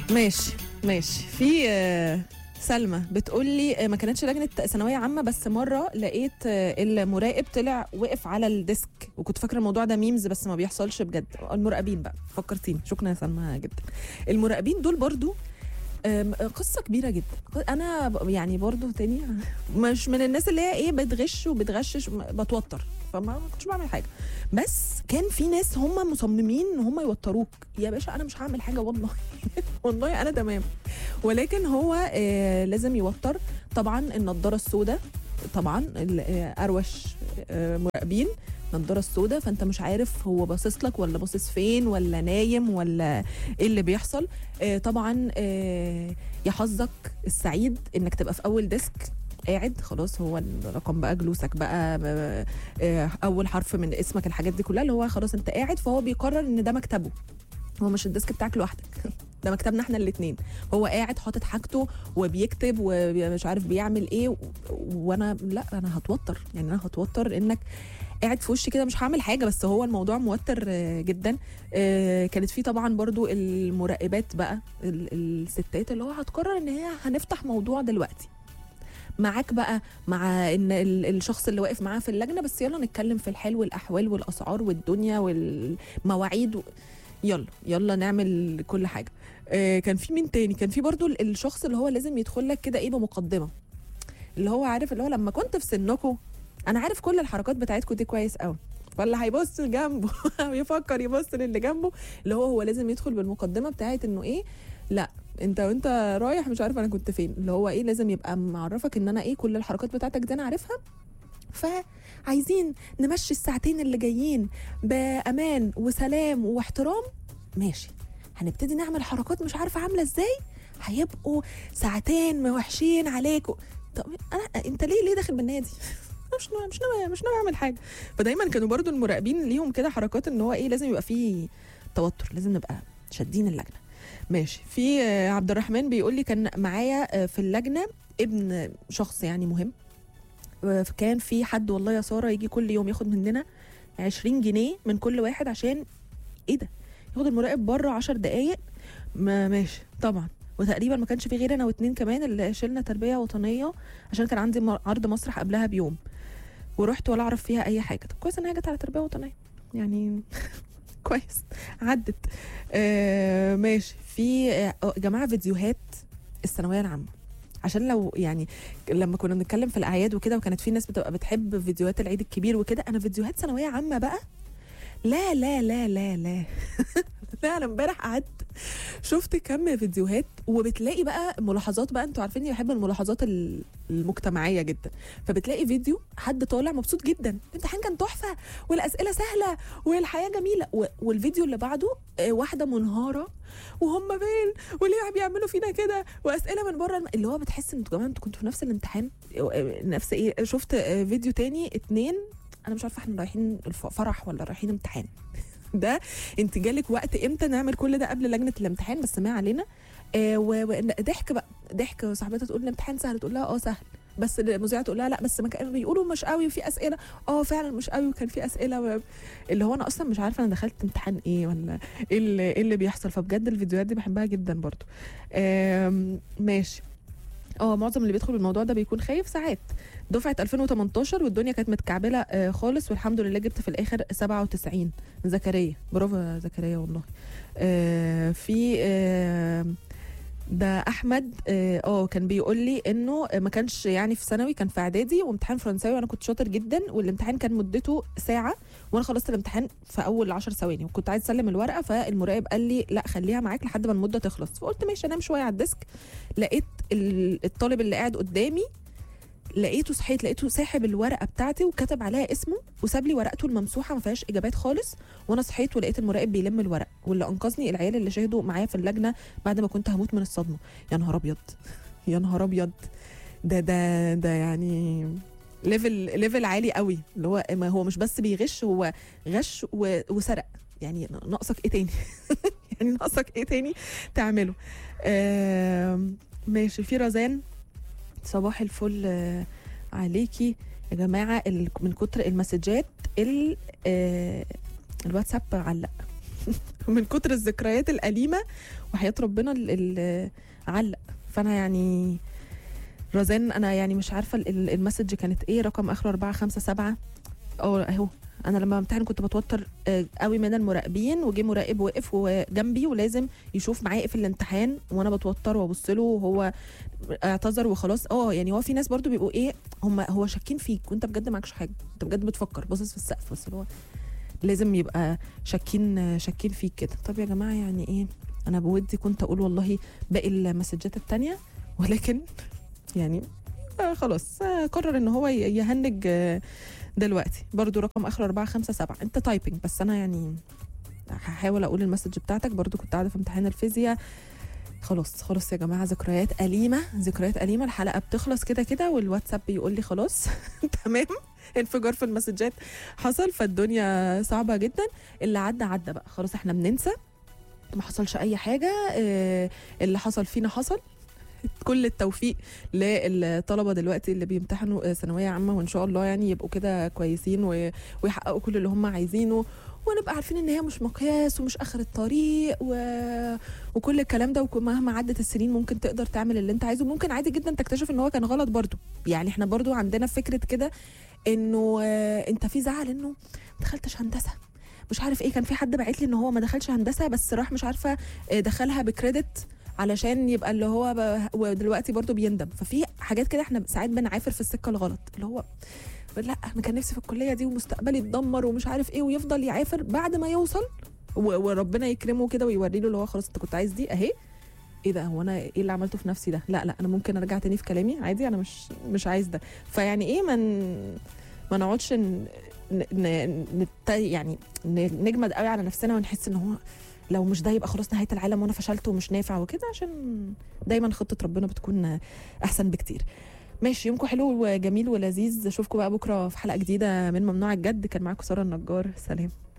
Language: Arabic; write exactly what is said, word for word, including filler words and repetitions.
ماشي ماشي. في آه، سلمى بتقول لي آه، ما كانتش لجنه ثانويه عامه، بس مره لقيت آه، المراقب طلع وقف على الديسك، وكنت فاكره الموضوع ده ميمز بس ما بيحصلش بجد. المراقبين بقى فكرتيني، شكرا يا سلمى جدا. المراقبين دول برضو آم، قصه كبيره جدا. انا ب- يعني برضو تاني مش من الناس اللي هي ايه بتغش وبتغشش، م- بتوتر، فما ما كنتش بعمل حاجه. بس كان في ناس هم مصممين ان هم يوتروك. يا باشا انا مش هعمل حاجه والله والله انا تمام، ولكن هو آه لازم يوتر. طبعا النضاره السوداء، طبعا ال- آه، اروش آه مراقبين النضاره السوداء، فانت مش عارف هو باصص لك ولا باصص فين ولا نايم ولا ايه اللي بيحصل. آه طبعا آه يا حظك السعيد انك تبقى في اول ديسك قاعد خلاص، هو الرقم بقى جلوسك بقى آه، آه، اول حرف من اسمك، الحاجات دي كلها اللي هو خلاص انت قاعد، فهو بيقرر ان ده مكتبه. هو مش الديسك بتاعك لوحدك ده مكتبنا احنا الاثنين. هو قاعد حاطط حاجته وبيكتب ومش عارف بيعمل ايه و... وانا لا انا هتوتر، يعني انا هتوتر انك قاعد في وشي كده مش هعمل حاجه، بس هو الموضوع موتر آه، جدا. آه، كانت في طبعا برضو المراقبات بقى ال- الستات اللي هو هتقرر ان هي هنفتح موضوع دلوقتي معاك بقى، مع ان ال- الشخص اللي واقف معاه في اللجنه، بس يلا نتكلم في الحال والاحوال والاسعار والدنيا والمواعيد و... يلا يلا نعمل كل حاجه. آه كان في مين تاني؟ كان في برضو ال- الشخص اللي هو لازم يدخل لك كده ايه بمقدمه، اللي هو عارف اللي هو لما كنت في سنكم انا عارف كل الحركات بتاعتكم دي كويس قوي، فاللي هيبص لجنبه ويفكر يبص للي جنبه، اللي هو هو لازم يدخل بالمقدمه بتاعت انه ايه، لا انت وانت رايح مش عارف انا كنت فين، اللي هو ايه لازم يبقى معرفك ان انا ايه كل الحركات بتاعتك دي انا عارفها، فعايزين نمشي الساعتين اللي جايين بامان وسلام واحترام. ماشي، هنبتدي نعمل حركات مش عارفه عامله ازاي، هيبقوا ساعتين وحشين عليكم. طب انا انت ليه ليه داخل بالنادي؟ مش ناوي مش ناوي مش ناوي اعمل حاجه. فدايما كانوا برضو المراقبين ليهم كده حركات ان هو ايه لازم يبقى فيه توتر، لازم نبقى شادين اللجنه. ماشي. في آه، عبد الرحمن بيقول لي كان معايا آه، في اللجنه ابن شخص يعني مهم، آه، كان في حد والله يا ساره يجي كل يوم ياخد مننا عشرين جنيه من كل واحد، عشان ايه ده ياخد المراقب بره عشر دقايق. ما ماشي طبعا. وتقريبا ما كانش في غير انا واتنين كمان اللي شلنا تربيه وطنيه، عشان كان عندي م- عرض مسرح قبلها بيوم، ورحت ولا اعرف فيها اي حاجه. طب كويس ان هي جت على تربيه وطنيه يعني كويس عدت. آه ماشي. في آه آه، جماعه فيديوهات الثانويه العامه، عشان لو يعني لما كنا بنتكلم في الاعياد وكده، وكانت في ناس بتبقى بتحب فيديوهات العيد الكبير وكده، انا فيديوهات ثانويه عامه بقى لا لا لا لا لا لا انا امبارح قعدت شفت كم فيديوهات، وبتلاقي بقى ملاحظات بقى، انتوا عارفين اني بحب الملاحظات ال- المجتمعيه جدا، فبتلاقي فيديو حد طالع مبسوط جدا الامتحان كان تحفه والاسئله سهله والحياه جميله، و- والفيديو اللي بعده آه، واحده منهاره وهم فين وليه بيعملوا فينا كده واسئله من بره الم... اللي هو بتحس ان انتوا كمان انتوا كنتوا في نفس الامتحان آه، نفس ايه. شفت آه، فيديو تاني اتنين، انا مش عارفه احنا رايحين الف- فرح ولا رايحين امتحان ده انت جالك وقت امتى نعمل كل ده قبل لجنه الامتحان؟ بس ما علينا. آه وضحك بقى ضحك، صاحبتها تقول الامتحان سهل، تقول لها اه سهل، بس المذيعه تقول لها لا بس ما كانوا بيقولوا مش قوي وفي اسئله، اه فعلا مش قوي وكان في اسئله، اللي هو انا اصلا مش عارفه انا دخلت امتحان ايه ولا ايه اللي, إيه اللي بيحصل. فبجد الفيديوهات دي بحبها جدا برضو. آم، ماشي. اه معظم اللي بيدخل الموضوع ده بيكون خايف ساعات. دفعه ألفين وتمنتاشر والدنيا كانت متكعبله آه خالص، والحمد لله جبت في الاخر سبعة وتسعين. زكريا برافو يا زكريا والله. آه في آه ده احمد اه آه، كان بيقول لي انه ما كانش يعني في ثانوي، كان في اعدادي وامتحان فرنساوي، وانا كنت شاطر جدا، والامتحان كان مدته ساعه، وانا خلصت الامتحان في اول عشر ثواني، وكنت عايز اسلم الورقه، فالمراقب قال لي لا خليها معاك لحد ما المده تخلص، فقلت ماشي انام شويه على الديسك. لقيت ال- الطالب اللي قاعد قدامي، لقيته صحيت لقيته ساحب الورقه بتاعتي وكتب عليها اسمه وساب لي ورقته الممسوحه ما فيهاش اجابات خالص، وانا صحيت ولقيت المراقب بيلم الورق، واللي انقذني العيال اللي شهدوا معايا في اللجنه بعد ما كنت هموت من الصدمه. يا نهار ابيض يا نهار ابيض. ده ده ده يعني ليفل ليفل عالي قوي، اللي هو ما هو مش بس بيغش، هو غش و- وسرق، يعني ناقصك ايه تاني يعني ناقصك ايه تاني تعمله. آم، ماشي. في رزان صباح الفل آه، عليكي يا جماعه، ال- من كتر المسجات ال- آه، الواتساب علق من كتر الذكريات الأليمة وحياة ربنا اللي علق. فأنا يعني رزان، أنا يعني مش عارفة المسج كانت إيه، رقم آخره أربعة خمسة سبعة. أه أهو، انا لما بمتحن كنت بتوتر قوي من المراقبين، وجي مراقب وقف جنبي ولازم يشوف معايا في الامتحان وانا بتوتر وابص له وهو اعتذر وخلاص. اه يعني هو في ناس برضو بيبقوا ايه، هم هو شاكين فيك وانت بجد معكش حاجه، انت بجد بتفكر باصص في السقف، بس هو لازم يبقى شاكين شاكين فيك كده. طب يا جماعه يعني ايه، انا بودي كنت اقول والله باقي المسجات التانية، ولكن يعني آه خلاص آه قرر ان هو يهنج آه دلوقتي. برضو رقم اخر أربعة خمسة سبعة، انت تايبنج بس انا يعني هحاول اقول المسج بتاعتك. برضو كنت قاعده في امتحان الفيزياء. خلاص خلاص يا جماعه، ذكريات اليمه ذكريات اليمه. الحلقه بتخلص كده كده والواتساب بيقول لي خلاص تمام، انفجار في المسجات حصل، فالدنيا صعبه جدا. اللي عدى عدى بقى خلاص، احنا بننسى، ما حصلش اي حاجه، اه اللي حصل فينا حصل. كل التوفيق للطلبه دلوقتي اللي بيمتحنوا ثانويه عامه، وان شاء الله يعني يبقوا كده كويسين ويحققوا كل اللي هم عايزينه، ونبقى عارفين ان هي مش مقياس ومش اخر الطريق و... وكل الكلام ده. ومهما عدت السنين ممكن تقدر تعمل اللي انت عايزه، ممكن عادي جدا تكتشف ان هو كان غلط برضو. يعني احنا برضو عندنا فكره كده انه انت في زعل انه ما دخلتش هندسه، مش عارف ايه. كان في حد باعت لي ان هو ما دخلش هندسه بس راح مش عارفه دخلها بكريدت علشان يبقى اللي هو ب... ودلوقتي برضو بيندم. ففي حاجات كده احنا ساعات بنعافر في السكه الغلط، اللي هو لا انا كان نفسي في الكليه دي ومستقبلي اتدمر ومش عارف ايه، ويفضل يعافر بعد ما يوصل و... وربنا يكرمه كده ويوري له اللي هو خلاص انت كنت عايز دي اهي. ايه ده، هو انا ايه اللي عملته في نفسي ده؟ لا لا انا ممكن ارجع تاني في كلامي عادي، انا مش مش عايز ده. فيعني ايه من ما نقعدش ن... ن... نت... يعني نجمد قوي على نفسنا ونحس ان هو لو مش ده يبقى خلاص نهايه العالم وانا فشلت ومش نافع وكده، عشان دايما خطه ربنا بتكون احسن بكتير. ماشي، يومكم حلو وجميل ولذيذ. اشوفكم بقى بكره في حلقه جديده من ممنوع الجد. كان معاكم ساره النجار، سلام.